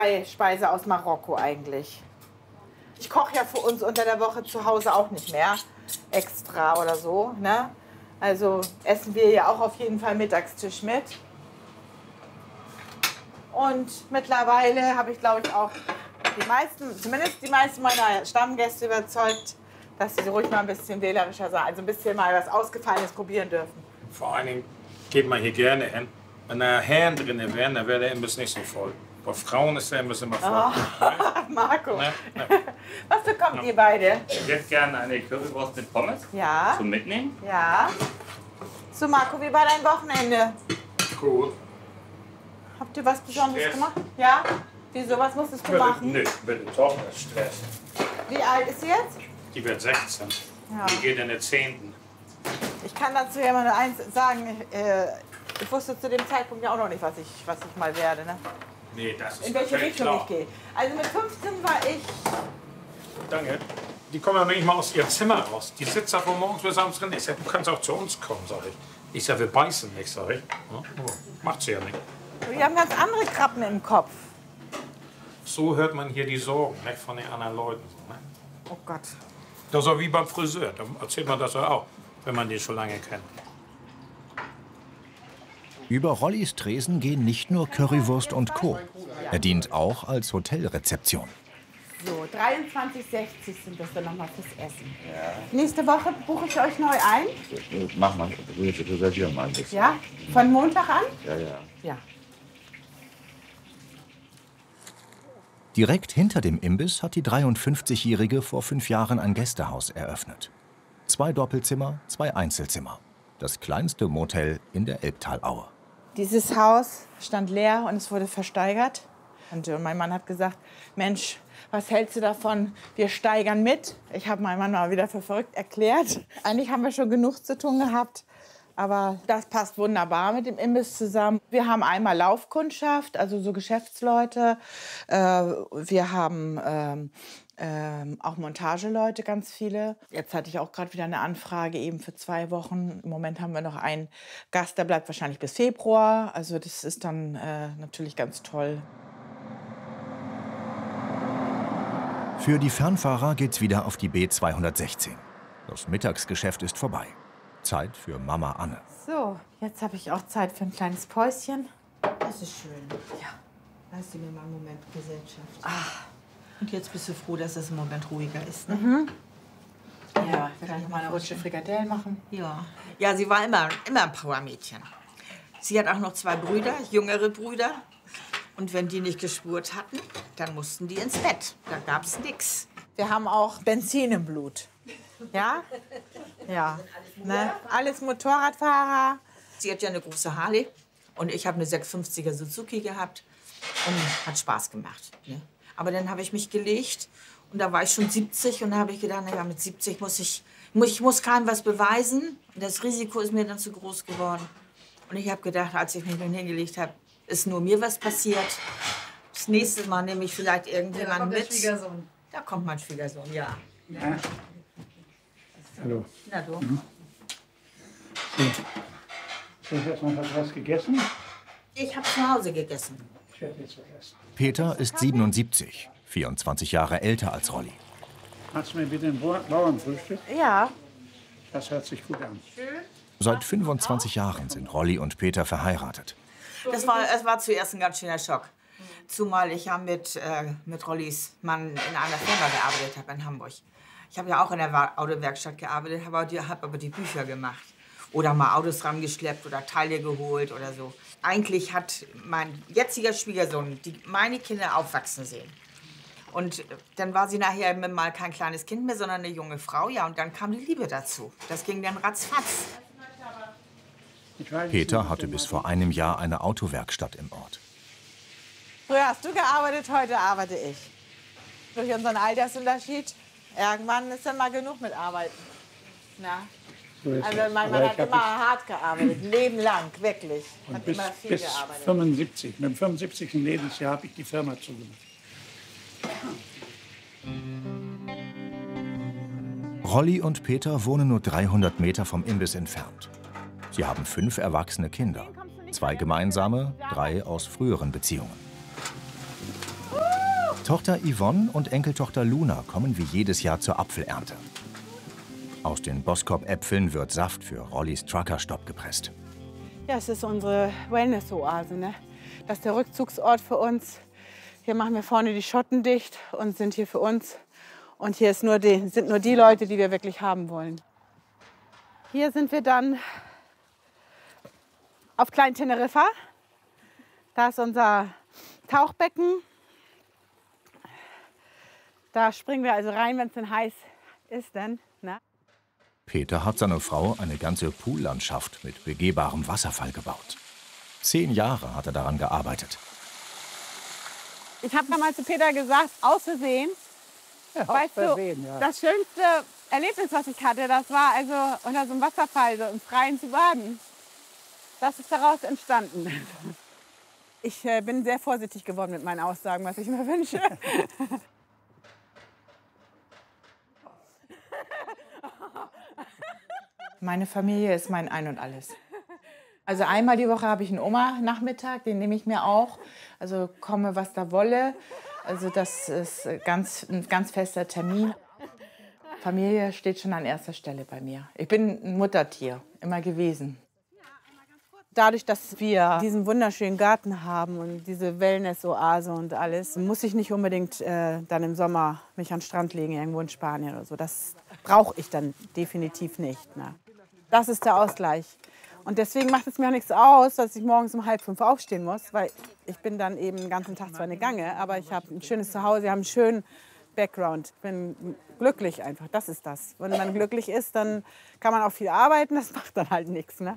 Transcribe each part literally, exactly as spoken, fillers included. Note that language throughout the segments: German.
Speise aus Marokko eigentlich. Ich koche ja für uns unter der Woche zu Hause auch nicht mehr extra oder so, ne? Also essen wir ja auch auf jeden Fall Mittagstisch mit. Und mittlerweile habe ich, glaube ich, auch die meisten, zumindest die meisten meiner Stammgäste überzeugt, dass sie ruhig mal ein bisschen wählerischer sein, also ein bisschen mal was Ausgefallenes probieren dürfen. Vor allen Dingen geht man hier gerne hin. Wenn da Herren drinnen wären, dann wäre der Imbiss nicht so voll. Bei Frauen ist der Imbiss immer voll. Oh, Marco, Ne? Ne? was bekommt ja. ihr beide? Ich hätte gerne eine Currywurst mit Pommes Ja. zum Mitnehmen. Ja. So, Marco, wie war dein Wochenende? Cool. Habt ihr was Besonderes Stress. gemacht? Ja? Wieso, was musstest du machen? Nö, bitte Tochter ist Stress. Wie alt ist sie jetzt? Die wird sechzehn. Ja. Die geht in den zehnten. Ich kann dazu ja mal nur eins sagen. Äh, ich wusste zu dem Zeitpunkt ja auch noch nicht, was ich, was ich mal werde. Ne? Nee, das ist In welche natürlich Richtung klar. ich gehe. Also mit fünfzehn war ich... Danke. Die kommen ja nicht mal aus ihrem Zimmer raus. Die sitzt da von morgens bis abends drin. Ich sag, du kannst auch zu uns kommen, sag ich. Ich sag, wir beißen nicht, sag ich. Ja, oh, macht sie ja nicht. Wir haben ganz andere Krabben im Kopf. So hört man hier die Sorgen, nicht, von den anderen Leuten. Ne? Oh Gott. Das ist auch wie beim Friseur. Da erzählt man das ja auch, wenn man den schon lange kennt. Über Rollys Tresen gehen nicht nur Currywurst und Co. Er dient auch als Hotelrezeption. So, dreiundzwanzig sechzig sind das dann nochmal fürs Essen. Ja. Nächste Woche buche ich euch neu ein. Mach mal, reservier mal ein bisschen. Ja? Von Montag an? Ja, ja. Ja. Direkt hinter dem Imbiss hat die dreiundfünfzigjährige vor fünf Jahren ein Gästehaus eröffnet. Zwei Doppelzimmer, zwei Einzelzimmer. Das kleinste Motel in der Elbtalaue. Dieses Haus stand leer und es wurde versteigert. Und mein Mann hat gesagt, Mensch, was hältst du davon? Wir steigern mit. Ich habe meinen Mann mal wieder für verrückt erklärt. Eigentlich haben wir schon genug zu tun gehabt. Aber das passt wunderbar mit dem Imbiss zusammen. Wir haben einmal Laufkundschaft, also so Geschäftsleute. Äh, wir haben ähm, ähm, auch Montageleute, ganz viele. Jetzt hatte ich auch gerade wieder eine Anfrage eben für zwei Wochen. Im Moment haben wir noch einen Gast, der bleibt wahrscheinlich bis Februar. Also das ist dann äh, natürlich ganz toll. Für die Fernfahrer geht's wieder auf die B zweihundertsechzehn. Das Mittagsgeschäft ist vorbei. Zeit für Mama Anne. So, jetzt habe ich auch Zeit für ein kleines Päuschen. Das ist schön. Ja, leiste mir mal einen Moment Gesellschaft. Ach, und jetzt bist du froh, dass es im Moment ruhiger ist, ne? Mhm. Ja, Ich kann noch mal eine Rutsche Frikadellen machen. Ja. Ja, sie war immer, immer ein Powermädchen. Sie hat auch noch zwei Brüder, jüngere Brüder. Und wenn die nicht gespurt hatten, dann mussten die ins Bett. Da gab's nix. Wir haben auch Benzin im Blut. Ja? Ja. Ne? Alles Motorradfahrer. Sie hat ja eine große Harley und ich habe eine sechshundertfünfziger Suzuki gehabt und hat Spaß gemacht. Ne? Aber dann habe ich mich gelegt und da war ich schon siebzig und da habe ich gedacht, na ja, mit siebzig muss ich, muss, ich muss keinem was beweisen. Und das Risiko ist mir dann zu groß geworden. Und ich habe gedacht, als ich mich dann hingelegt habe, ist nur mir was passiert. Das nächste Mal nehme ich vielleicht irgendjemand ja, mit. Schwiegersohn. Da kommt mein Schwiegersohn, ja. Ja. Hallo. Na du. Mhm. So. Hast du erstmal was gegessen? Ich habe zu Hause gegessen. Ich werde jetzt was essen. Peter ist siebenundsiebzig, vierundzwanzig Jahre älter als Rolli. Hast du mir bitte ein Bauernfrühstück? Ja. Das hört sich gut an. Seit fünfundzwanzig Jahren sind Rolli und Peter verheiratet. Das war, es war zuerst ein ganz schöner Schock. Zumal ich ja mit, äh, mit Rollis Mann in einer Firma gearbeitet habe in Hamburg. Ich habe ja auch in der Autowerkstatt gearbeitet, habe aber, hab aber die Bücher gemacht. Oder mal Autos rangeschleppt oder Teile geholt oder so. Eigentlich hat mein jetziger Schwiegersohn die, meine Kinder aufwachsen sehen. Und dann war sie nachher mal kein kleines Kind mehr, sondern eine junge Frau. Ja, und dann kam die Liebe dazu. Das ging dann ratzfatz. Peter hatte bis vor einem Jahr eine Autowerkstatt im Ort. Früher hast du gearbeitet, heute arbeite ich. Durch unseren Altersunterschied, irgendwann ist dann mal genug mit Arbeiten. Na? Also mein Mann hat immer hart gearbeitet, ein Leben lang, wirklich. Hat bis, immer viel bis gearbeitet. fünfundsiebzig. Mit dem fünfundsiebzigsten Lebensjahr habe ich die Firma zugemacht. Rolli und Peter wohnen nur dreihundert Meter vom Imbiss entfernt. Sie haben fünf erwachsene Kinder. Zwei gemeinsame, drei aus früheren Beziehungen. Uh, Tochter Yvonne und Enkeltochter Luna kommen wie jedes Jahr zur Apfelernte. Aus den Boskop-Äpfeln wird Saft für Rollys Truckerstopp gepresst. Ja, es ist unsere Wellness-Oase, ne? Das ist der Rückzugsort für uns. Hier machen wir vorne die Schotten dicht und sind hier für uns. Und hier ist nur die, sind nur die Leute, die wir wirklich haben wollen. Hier sind wir dann auf Klein Teneriffa. Da ist unser Tauchbecken. Da springen wir also rein, wenn es denn heiß ist. Denn, ne? Peter hat seiner Frau eine ganze Poollandschaft mit begehbarem Wasserfall gebaut. Zehn Jahre hat er daran gearbeitet. Ich habe mal zu Peter gesagt, aus Versehen, Ja, weißt du, versehen, ja. das schönste Erlebnis, was ich hatte, das war also unter so einem Wasserfall, so im Freien zu baden. Das ist daraus entstanden. Ich äh, bin sehr vorsichtig geworden mit meinen Aussagen, was ich mir wünsche. Meine Familie ist mein Ein und Alles. Also einmal die Woche habe ich einen Oma-Nachmittag, den nehme ich mir auch. Also komme, was da wolle. Also das ist ganz, ein ganz fester Termin. Familie steht schon an erster Stelle bei mir. Ich bin ein Muttertier, immer gewesen. Dadurch, dass wir diesen wunderschönen Garten haben und diese Wellness-Oase und alles, muss ich nicht unbedingt äh, dann im Sommer mich an den Strand legen, irgendwo in Spanien oder so. Das brauche ich dann definitiv nicht. Ne? Das ist der Ausgleich. Und deswegen macht es mir auch nichts aus, dass ich morgens um halb fünf aufstehen muss, weil ich bin dann eben den ganzen Tag zwar eine Gange, aber ich habe ein schönes Zuhause, ich habe einen schönen Background. Ich bin glücklich einfach, das ist das. Wenn man glücklich ist, dann kann man auch viel arbeiten, das macht dann halt nichts. Ne?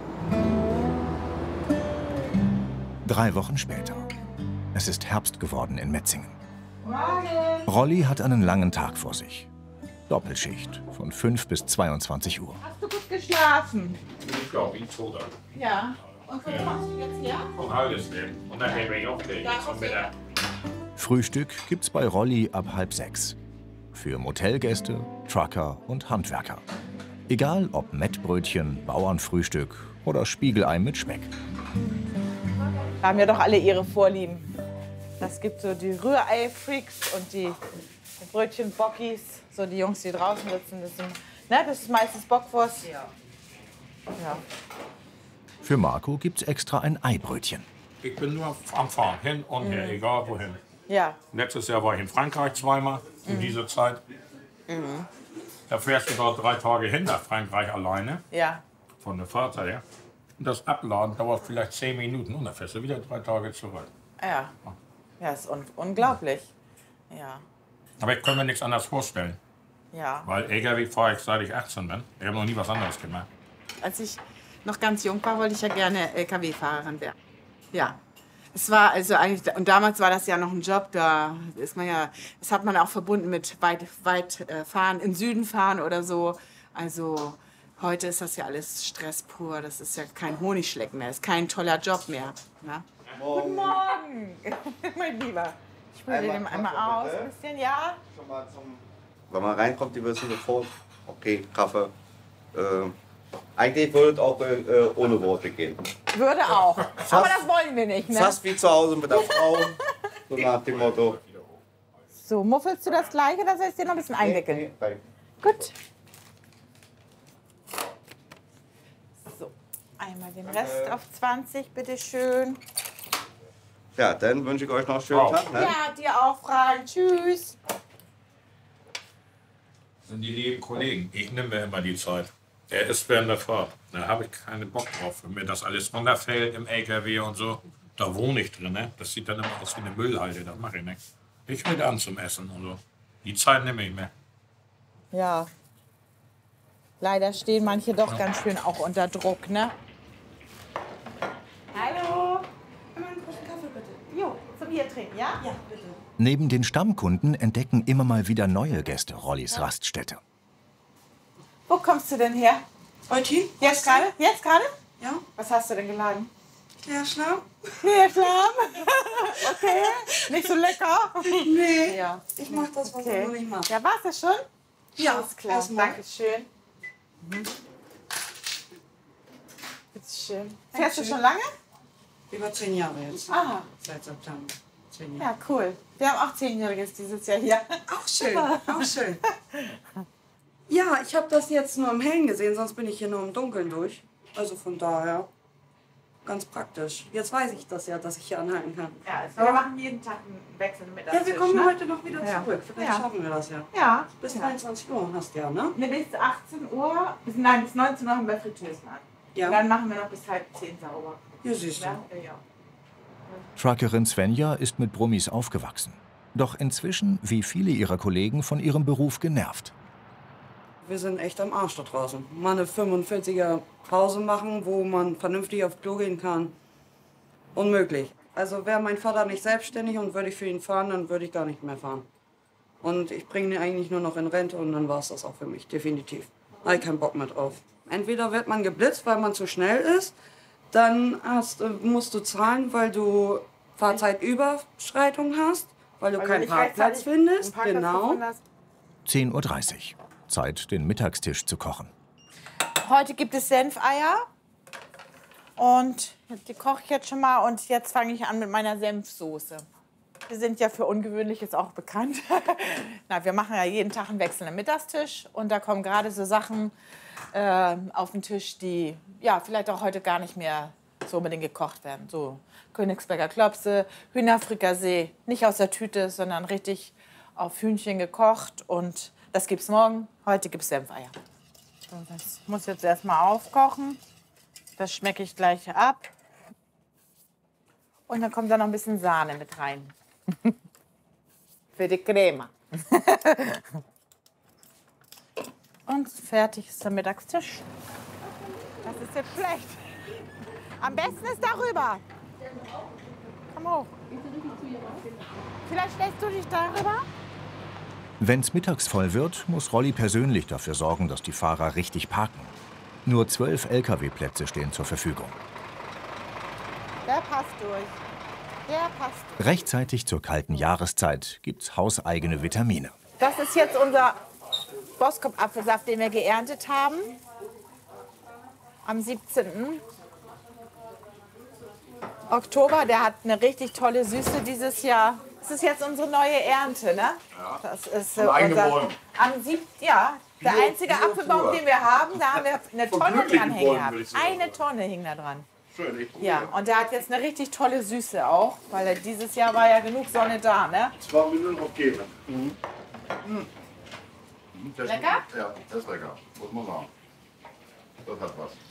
Drei Wochen später. Es ist Herbst geworden in Metzingen. Rolli hat einen langen Tag vor sich. Doppelschicht von fünf bis zweiundzwanzig Uhr. Hast du gut geschlafen? Ich glaube, ich tue das. Ja. Und wo machst du jetzt hier? Von Heidesheim. Und dann gehen wir auflegen. Zum Mittag. Frühstück gibt's bei Rolli ab halb sechs. Für Motelgäste, Trucker und Handwerker. Egal ob Mettbrötchen, Bauernfrühstück oder Spiegelei mit Speck. Haben ja doch alle ihre Vorlieben. Das gibt so die Rührei-Freaks und die Brötchen-Bockis. So die Jungs, die draußen sitzen. Das, sind, ne, das ist meistens Bockwurst. Ja. Ja. Für Marco gibt's extra ein Eibrötchen. Ich bin nur am Fahren, hin und her, Mhm. egal wohin. Ja. Letztes Jahr war ich in Frankreich zweimal, in Mhm. dieser Zeit. Mhm. Da fährst du dort drei Tage hin nach Frankreich alleine, Ja. von der Vater her. Und das Abladen dauert vielleicht zehn Minuten und dann fährst du wieder drei Tage zurück. Ja. Ja, ist un unglaublich. Ja. Aber ich kann mir nichts anderes vorstellen. Ja. Weil L K W fahre ich, seit ich achtzehn bin. Ich habe noch nie was anderes gemacht. Als ich noch ganz jung war, wollte ich ja gerne L K W-Fahrerin werden. Ja. Es war also eigentlich, und damals war das ja noch ein Job, da ist man ja, das hat man auch verbunden mit weit, weit äh, fahren, in Süden fahren oder so. Also heute ist das ja alles Stress pur, das ist ja kein Honigschlecken mehr, ist kein toller Job mehr. Ne? Guten Morgen, mein Lieber. Ich spüle den einmal aus, ein bisschen, ja? Schon mal zum Wenn man reinkommt, die wissen sofort, okay, Kaffee. Äh, eigentlich würde es auch äh, ohne Worte gehen. Würde auch, Fast, aber das wollen wir nicht, ne? Fast wie zu Hause mit der Frau, so nach dem Motto. So, muffelst du das Gleiche oder soll ich dir noch ein bisschen einwickeln? Nee, nee, Gut. So, einmal den Rest auf zwanzig, bitteschön. ja, dann wünsche ich euch noch einen schönen Wow. Tag. Ne? Ja, dir auch Fragen. Tschüss. Das sind die lieben Kollegen. Ich nehme mir immer die Zeit. Er ist während der Fahrt. Da habe ich keinen Bock drauf. Wenn mir das alles runterfällt im L K W und so, da wohne ich drin. Ne? Das sieht dann immer aus wie eine Müllhalde. Das mache ich nicht. Ich will an zum Essen und so. Die Zeit nehme ich mir. Ja. Leider stehen manche doch ganz schön auch unter Druck, ne? Hallo. Einmal einen großen Kaffee, bitte. Jo, zum Bier trinken, ja? Ja, bitte. Neben den Stammkunden entdecken immer mal wieder neue Gäste Rollis Raststätte. Wo kommst du denn her? Eutin? Jetzt gerade? Jetzt gerade? Ja. Was hast du denn geladen? Klärschlamm? Klärschlamm? Okay. Nicht so lecker? Nee. Ja. Ich mach das, was Okay. ich nicht mache. Ja, war's das schon? Ja, Alles klar. erstmal. Dankeschön. Mhm. Bitte schön. Fährst du schon lange? Über zehn Jahre jetzt. Aha. Seit September. achtzehnjähriges. Ja, cool. Wir haben auch Zehnjähriges dieses Jahr hier. Auch schön, auch schön. Ja, ich habe das jetzt nur im Hellen gesehen, sonst bin ich hier nur im Dunkeln durch. Also von daher ganz praktisch. Jetzt weiß ich das ja, dass ich hier anhalten kann. Ja, also wir machen jeden Tag einen Wechsel mit Ja, wir kommen ne? heute noch wieder Ja. zurück. Vielleicht Ja. schaffen wir das ja. Ja. Bis ja. dreiundzwanzig Uhr hast du ja, ne? Ne, bis achtzehn Uhr, bis, nein, bis neunzehn Uhr haben wir Fritteusen an. Ja. Und dann machen wir noch bis halb zehn sauber. Ja, siehst du. Ja, ja. Truckerin Svenja ist mit Brummis aufgewachsen. Doch inzwischen, wie viele ihrer Kollegen, von ihrem Beruf genervt. Wir sind echt am Arsch da draußen. Mal eine fünfundvierziger Pause machen, wo man vernünftig aufs Klo gehen kann. Unmöglich. Also wäre mein Vater nicht selbstständig und würde ich für ihn fahren, dann würde ich gar nicht mehr fahren. Und ich bringe ihn eigentlich nur noch in Rente und dann war es das auch für mich, definitiv. Da habe ich keinen Bock mehr drauf. Entweder wird man geblitzt, weil man zu schnell ist, dann hast, musst du zahlen, weil du Fahrzeitüberschreitung hast, weil du Weil keinen nicht Parkplatz rechtzeitig findest. einen Parkplatz Genau. gefunden hast. zehn Uhr dreißig. Zeit, den Mittagstisch zu kochen. Heute gibt es Senfeier. Und die koche ich jetzt schon mal. Und jetzt fange ich an mit meiner Senfsoße. Wir sind ja für Ungewöhnliches auch bekannt. Na, wir machen ja jeden Tag einen wechselnden Mittagstisch. Und da kommen gerade so Sachen äh, auf den Tisch, die ja, vielleicht auch heute gar nicht mehr so unbedingt gekocht werden. So Königsberger Klopse, Hühnerfrikassee. Nicht aus der Tüte, sondern richtig auf Hühnchen gekocht. Und das gibt's morgen. Heute gibt's Senfeier. So, das muss jetzt erstmal aufkochen. Das schmecke ich gleich ab. Und dann kommt da noch ein bisschen Sahne mit rein. Für die Crema. Und fertig ist der Mittagstisch. Das ist jetzt schlecht. Am besten ist darüber. Komm hoch. Vielleicht stellst du dich darüber? Wenn's mittags voll wird, muss Rolli persönlich dafür sorgen, dass die Fahrer richtig parken. Nur zwölf L K W-Plätze stehen zur Verfügung. Der passt durch. Der passt durch. Rechtzeitig zur kalten Jahreszeit gibt's hauseigene Vitamine. Das ist jetzt unser Boskop-Apfelsaft, den wir geerntet haben. Am siebzehnten Oktober. Der hat eine richtig tolle Süße dieses Jahr. Das ist jetzt unsere neue Ernte, ne? Ja. Das ist äh, unser, am siebten Ja, der Bio, einzige Bio Apfelbaum, Bio. den wir haben, da haben wir eine Tonne dran hängen gehabt. Eine Tonne hing da dran. Schön, echt gut. Ja, und der hat jetzt eine richtig tolle Süße auch, weil er dieses Jahr war ja genug Sonne da, ne? Zwei Minuten okay. Mhm. Mhm. Das Lecker? Ist, ja, das ist lecker, muss man sagen. Das hat was.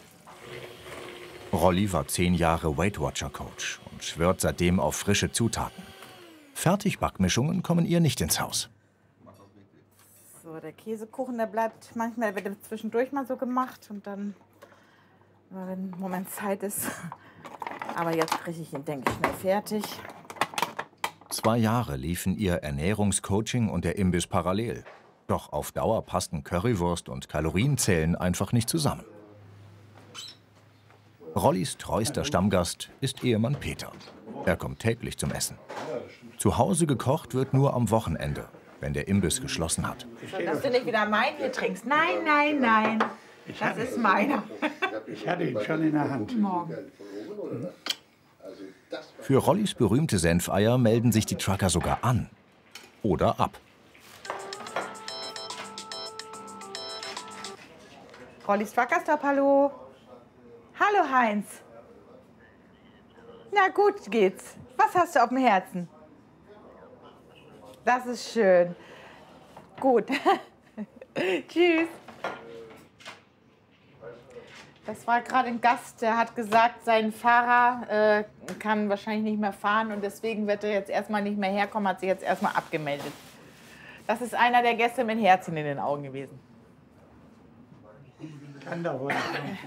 Rolli war zehn Jahre Weight Watcher Coach und schwört seitdem auf frische Zutaten. Fertigbackmischungen kommen ihr nicht ins Haus. So, der Käsekuchen, der bleibt manchmal, wird zwischendurch mal so gemacht und dann, wenn ein Moment Zeit ist. Aber jetzt kriege ich ihn, denke ich, schnell fertig. Zwei Jahre liefen ihr Ernährungscoaching und der Imbiss parallel. Doch auf Dauer passten Currywurst und Kalorienzählen einfach nicht zusammen. Rollis treuster Stammgast ist Ehemann Peter. Er kommt täglich zum Essen. Zu Hause gekocht wird nur am Wochenende, wenn der Imbiss geschlossen hat. So, dass du nicht wieder meinen hier trinkst. Nein, nein, nein. Das ist meiner. Ich hatte ihn schon in der Hand. Morgen. Für Rollis berühmte Senfeier melden sich die Trucker sogar an. Oder ab. Rollis Truckerstop, hallo. Hallo Heinz. Na gut geht's. Was hast du auf dem Herzen? Das ist schön. Gut. Tschüss. Das war gerade ein Gast, der hat gesagt, sein Fahrer äh, kann wahrscheinlich nicht mehr fahren und deswegen wird er jetzt erstmal nicht mehr herkommen, hat sich jetzt erstmal abgemeldet. Das ist einer der Gäste mit Herzchen in den Augen gewesen. Kann doch wohl.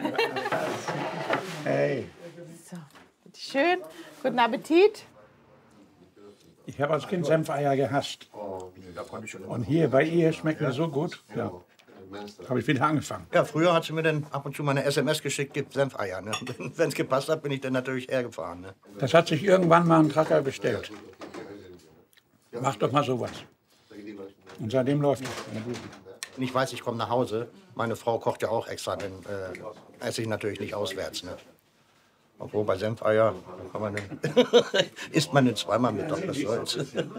Hey. So, bitte schön. Guten Appetit. Ich habe als Kind Senfeier gehasst. Und hier bei ihr schmeckt mir so gut. Ja. Habe ich wieder angefangen. Ja, früher hat sie mir dann ab und zu mal eine S M S geschickt, gibt Senfeier. Ne? Wenn es gepasst hat, bin ich dann natürlich hergefahren. Ne? Das hat sich irgendwann mal ein Trucker bestellt. Mach doch mal sowas. Und seitdem läuft es. Und ich weiß, ich komme nach Hause. Meine Frau kocht ja auch extra, dann äh, esse ich natürlich nicht auswärts. Ne? Obwohl bei Senfeier kann man nicht, isst man nicht zweimal Mittag, was soll's.